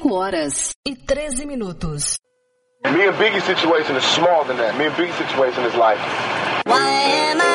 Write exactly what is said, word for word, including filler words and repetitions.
cinco horas e treze minutos. Me and Biggie's situation is smaller than that. Me and Biggie's situation is like... Why am I